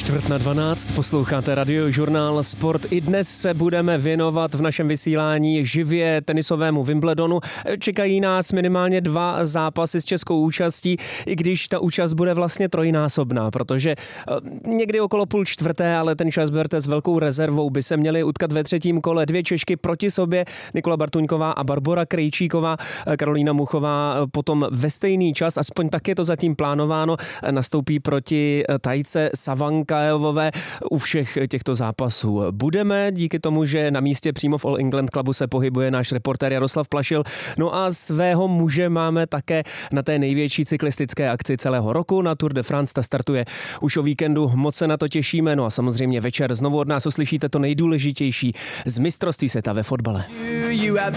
11:45, posloucháte Radiožurnál Sport. I dnes se budeme věnovat v našem vysílání živě tenisovému Wimbledonu. Čekají nás minimálně 2 zápasy s českou účastí, i když ta účast bude vlastně trojnásobná, protože někdy okolo 3:30, ale ten čas berte s velkou rezervou, by se měly utkat ve 3. kole 2 Češky proti sobě, Nikola Bartuňková a Barbora Krejčíková. Karolína Muchová potom ve stejný čas, aspoň tak je to zatím plánováno, nastoupí proti Tajce Savankajovové. U všech těchto zápasů budeme, díky tomu, že na místě přímo v All England Clubu se pohybuje náš reportér Jaroslav Plašil. No a svého muže máme také na té největší cyklistické akci celého roku, na Tour de France. Ta startuje už o víkendu, moc se na to těšíme. No a samozřejmě večer znovu od nás uslyšíte to nejdůležitější z mistrovství světa ve fotbale.